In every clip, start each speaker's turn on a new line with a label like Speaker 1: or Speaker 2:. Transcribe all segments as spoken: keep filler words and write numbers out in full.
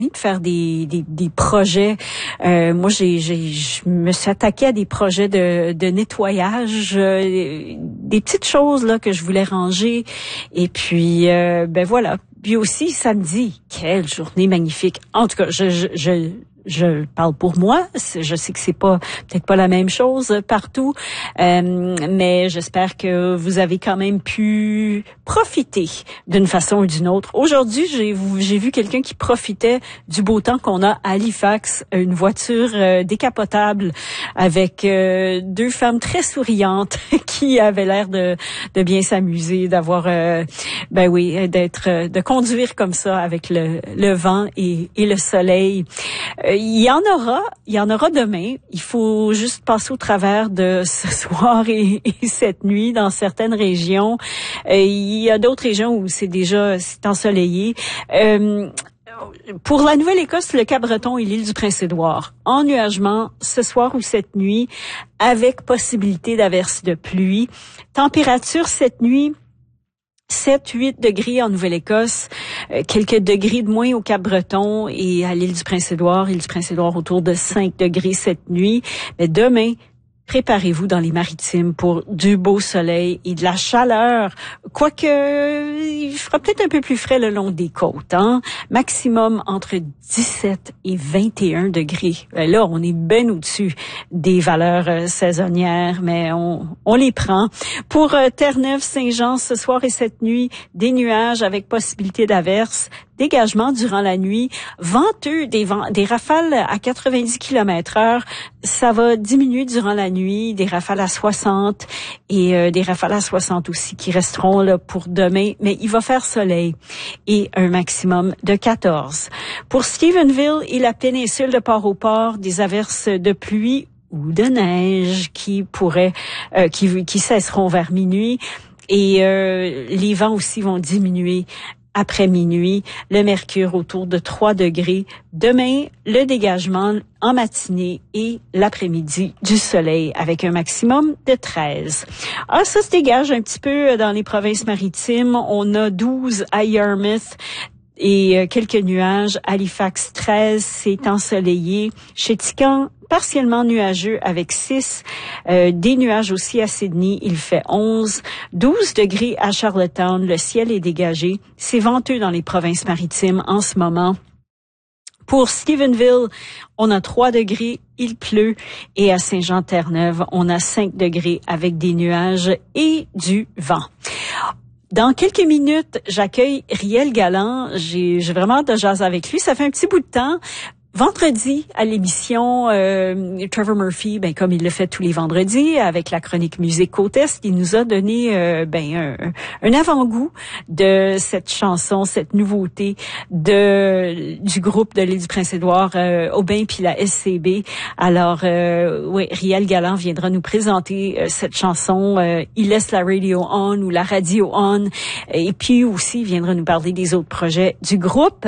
Speaker 1: de faire des des, des projets. Euh, moi, j'ai, j'ai, je me suis attaquée à des projets de, de nettoyage, euh, des petites choses là que je voulais ranger. Et puis, euh, ben voilà. Puis aussi samedi, quelle journée magnifique. En tout cas, je je, je Je parle pour moi. Je sais que c'est pas peut-être pas la même chose partout, euh, mais j'espère que vous avez quand même pu profiter d'une façon ou d'une autre. Aujourd'hui, j'ai j'ai vu quelqu'un qui profitait du beau temps qu'on a à Halifax, une voiture euh, décapotable avec euh, deux femmes très souriantes qui avaient l'air de de bien s'amuser, d'avoir euh, ben oui, d'être de conduire comme ça avec le le vent et et le soleil. Il y en aura, il y en aura demain. Il faut juste passer au travers de ce soir et, et cette nuit dans certaines régions. Euh, il y a d'autres régions où c'est déjà c'est ensoleillé. Euh, Pour la Nouvelle-Écosse, le Cap-Breton et l'île du Prince-Édouard, ennuagement ce soir ou cette nuit, avec possibilité d'averses de pluie. Température cette nuit, sept huit degrés en Nouvelle-Écosse, euh, quelques degrés de moins au Cap-Breton et à l'île du Prince-Édouard, l'île du Prince-Édouard autour de cinq degrés cette nuit. Mais demain, préparez-vous dans les maritimes pour du beau soleil et de la chaleur. Quoique, il fera peut-être un peu plus frais le long des côtes, hein. Maximum entre dix-sept et vingt et un degrés. Là, on est bien au-dessus des valeurs euh, saisonnières, mais on, on les prend. Pour euh, Terre-Neuve-Saint-Jean, ce soir et cette nuit, des nuages avec possibilité d'averses. Dégagement durant la nuit, venteux, des, vents, des rafales à quatre-vingt-dix kilomètres heure, ça va diminuer durant la nuit, des rafales à soixante et euh, des rafales à soixante aussi qui resteront là pour demain, mais il va faire soleil et un maximum de quatorze. Pour Stephenville et la péninsule de Port-au-Port, des averses de pluie ou de neige qui pourraient, euh, qui, qui cesseront vers minuit et euh, les vents aussi vont diminuer après minuit, le mercure autour de trois degrés. Demain, le dégagement en matinée et l'après-midi du soleil avec un maximum de treize. Ah, ça se dégage un petit peu dans les provinces maritimes. On a douze à Yarmouth et quelques nuages. Halifax treize, c'est ensoleillé. Chéticamp, partiellement nuageux avec six. Euh, des nuages aussi à Sydney, il fait onze. douze degrés à Charlottetown, le ciel est dégagé. C'est venteux dans les provinces maritimes en ce moment. Pour Stephenville, on a trois degrés, il pleut. Et à Saint-Jean-Terre-Neuve, on a cinq degrés avec des nuages et du vent. Dans quelques minutes, j'accueille Riel Galland. J'ai, j'ai vraiment hâte de jaser avec lui. Ça fait un petit bout de temps. Vendredi, à l'émission, euh, Trevor Murphy, ben comme il le fait tous les vendredis, avec la chronique Musique Côte Est, il nous a donné euh, ben un, un avant-goût de cette chanson, cette nouveauté de du groupe de l'île du Prince-Édouard, euh, Aubin puis la S C B. Alors, euh, oui, Riel Galland viendra nous présenter euh, cette chanson. Euh, il laisse la radio on ou la radio on, et puis aussi il viendra nous parler des autres projets du groupe.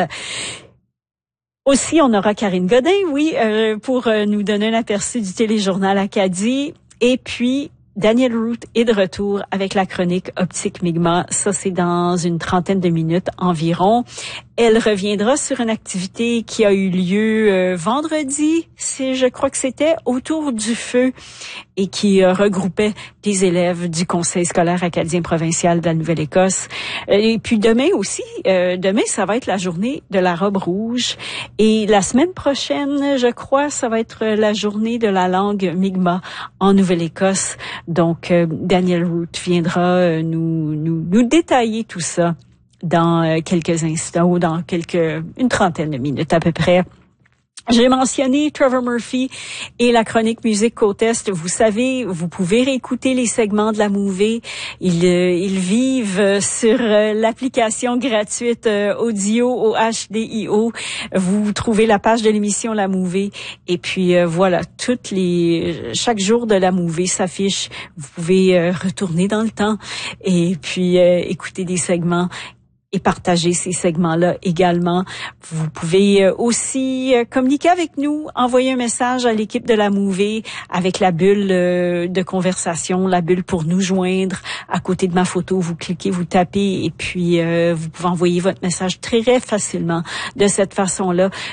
Speaker 1: Aussi, on aura Karine Godin, oui, euh, pour euh, nous donner un aperçu du téléjournal Acadie. Et puis, Danielle Root est de retour avec la chronique Optique Mi'kmaq. Ça, c'est dans une trentaine de minutes environ. Elle reviendra sur une activité qui a eu lieu euh, vendredi, c'est, je crois que c'était autour du feu, et qui euh, regroupait des élèves du Conseil scolaire acadien provincial de la Nouvelle-Écosse. Et puis demain aussi, euh, demain, ça va être la journée de la robe rouge. Et la semaine prochaine, je crois, ça va être la journée de la langue Mi'kmaq en Nouvelle-Écosse. Donc, euh, Danielle Root viendra euh, nous, nous, nous détailler tout ça dans euh, quelques instants ou dans quelques une trentaine de minutes à peu près. J'ai mentionné Trevor Murphy et la chronique Musique Côte Est. Vous savez, vous pouvez réécouter les segments de la Mouvée. Ils, euh, ils vivent sur euh, l'application gratuite euh, audio au H D I O. Vous trouvez la page de l'émission La Mouvée. Et puis euh, voilà, toutes les chaque jour de la Mouvée s'affiche. Vous pouvez euh, retourner dans le temps et puis euh, écouter des segments. et partager ces segments-là également. Vous pouvez aussi communiquer avec nous, envoyer un message à l'équipe de la Mouvée avec la bulle de conversation, la bulle pour nous joindre. À côté de ma photo, vous cliquez, vous tapez et puis euh, vous pouvez envoyer votre message très facilement de cette façon-là.